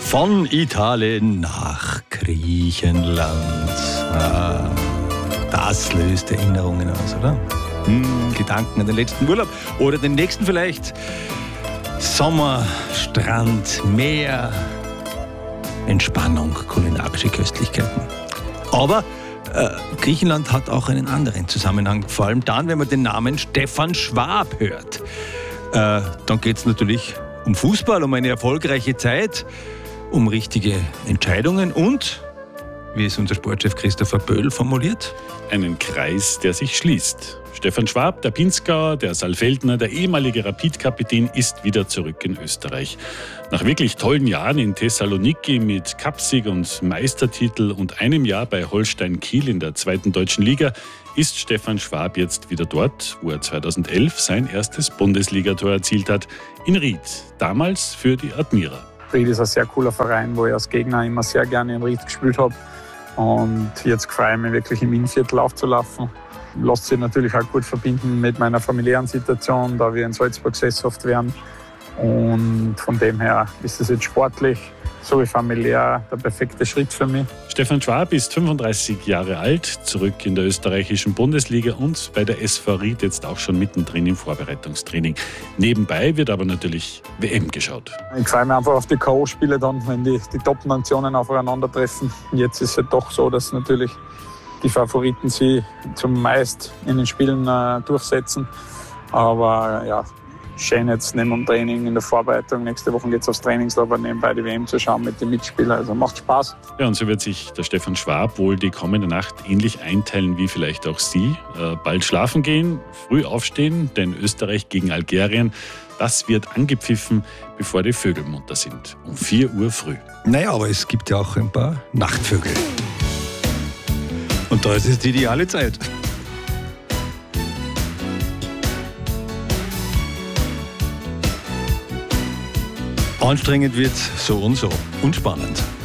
Von Italien nach Griechenland. Das löst Erinnerungen aus, oder? Gedanken an den letzten Urlaub oder den nächsten vielleicht. Sommer, Strand, Meer, Entspannung, kulinarische Köstlichkeiten. Aber Griechenland hat auch einen anderen Zusammenhang, vor allem dann, wenn man den Namen Stefan Schwab hört. Dann geht es natürlich um Fußball, um eine erfolgreiche Zeit, um richtige Entscheidungen und, wie es unser Sportchef Christopher Böll formuliert, einen Kreis, der sich schließt. Stefan Schwab, der Pinzgauer, der Saalfeldner, der ehemalige Rapid-Kapitän, ist wieder zurück in Österreich. Nach wirklich tollen Jahren in Thessaloniki mit Cupsieg und Meistertitel und einem Jahr bei Holstein Kiel in der 2. deutschen Liga ist Stefan Schwab jetzt wieder dort, wo er 2011 sein erstes Bundesligator erzielt hat, in Ried, damals für die Admira. Ried ist ein sehr cooler Verein, wo ich als Gegner immer sehr gerne in Ried gespielt habe. Und jetzt freue ich mich wirklich im Innviertel aufzulaufen. Lässt sich natürlich auch gut verbinden mit meiner familiären Situation, da wir in Salzburg sesshaft werden. Und von dem her ist es jetzt sportlich sowie familiär der perfekte Schritt für mich. Stefan Schwab ist 35 Jahre alt, zurück in der österreichischen Bundesliga und bei der SV Ried jetzt auch schon mittendrin im Vorbereitungstraining. Nebenbei wird aber natürlich WM geschaut. Ich freue mich einfach auf die K.O.-Spiele dann, wenn die Top-Nationen aufeinandertreffen. Jetzt ist es halt doch so, dass natürlich die Favoriten sie zumeist in den Spielen durchsetzen. Aber ja, schön jetzt neben dem Training in der Vorbereitung. Nächste Woche geht es aufs Trainingslager, nebenbei die WM zu schauen mit den Mitspielern. Also macht Spaß. Ja, und so wird sich der Stefan Schwab wohl die kommende Nacht ähnlich einteilen wie vielleicht auch Sie. Bald schlafen gehen, früh aufstehen, denn Österreich gegen Algerien, das wird angepfiffen, bevor die Vögel munter sind. Um 4 Uhr früh. Naja, aber es gibt ja auch ein paar Nachtvögel. Und da ist es die ideale Zeit. Anstrengend wird so und spannend.